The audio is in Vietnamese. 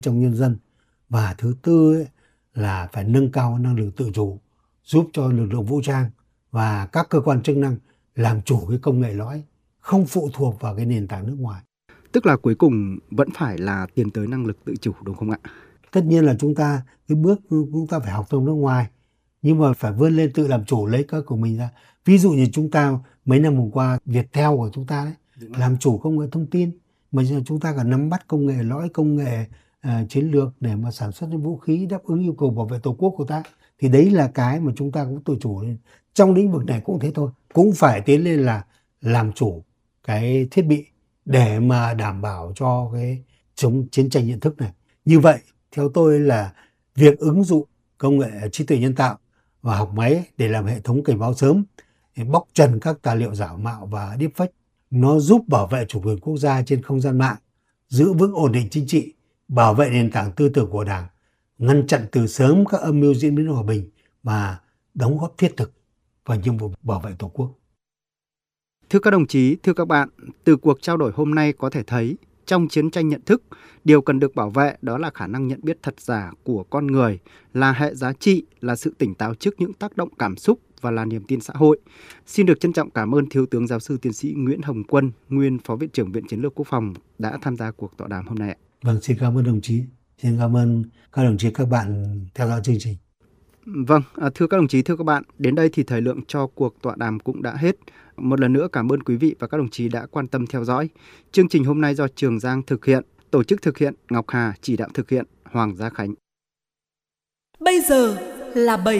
trong nhân dân. Và thứ tư ấy, là phải nâng cao năng lực tự chủ, giúp cho lực lượng vũ trang và các cơ quan chức năng làm chủ cái công nghệ lõi, không phụ thuộc vào cái nền tảng nước ngoài. Tức là cuối cùng vẫn phải là tiến tới năng lực tự chủ, đúng không ạ? Tất nhiên là chúng ta phải học từ nước ngoài, nhưng mà phải vươn lên tự làm chủ, lấy cái của mình ra. Ví dụ như chúng ta mấy năm vừa qua, Viettel của chúng ta đấy, làm chủ công nghệ thông tin, mà chúng ta cần nắm bắt công nghệ lõi, công nghệ chiến lược để mà sản xuất những vũ khí đáp ứng yêu cầu bảo vệ tổ quốc của ta. Thì đấy là cái mà chúng ta cũng tự chủ lên. Trong lĩnh vực này cũng thế thôi, cũng phải tiến lên là làm chủ cái thiết bị để mà đảm bảo cho cái chống chiến tranh nhận thức này. Như vậy, theo tôi là việc ứng dụng công nghệ trí tuệ nhân tạo và học máy để làm hệ thống cảnh báo sớm, để bóc trần các tài liệu giả mạo và deepfake, nó giúp bảo vệ chủ quyền quốc gia trên không gian mạng, giữ vững ổn định chính trị, bảo vệ nền tảng tư tưởng của Đảng, ngăn chặn từ sớm các âm mưu diễn biến hòa bình và đóng góp thiết thực vào nhiệm vụ bảo vệ Tổ quốc. Thưa các đồng chí, thưa các bạn, từ cuộc trao đổi hôm nay có thể thấy, trong chiến tranh nhận thức, điều cần được bảo vệ đó là khả năng nhận biết thật giả của con người, là hệ giá trị, là sự tỉnh táo trước những tác động cảm xúc và là niềm tin xã hội. Xin được trân trọng cảm ơn Thiếu tướng Giáo sư Tiến sĩ Nguyễn Hồng Quân, nguyên Phó Viện trưởng Viện Chiến lược Quốc phòng đã tham gia cuộc tọa đàm hôm nay. Vâng, xin cảm ơn đồng chí. Xin cảm ơn các đồng chí, các bạn theo dõi chương trình. Vâng, thưa các đồng chí, thưa các bạn, đến đây thì thời lượng cho cuộc tọa đàm cũng đã hết. Một lần nữa cảm ơn quý vị và các đồng chí đã quan tâm theo dõi. Chương trình hôm nay do Trường Giang thực hiện, tổ chức thực hiện Ngọc Hà, chỉ đạo thực hiện Hoàng Gia Khánh. Bây giờ là 7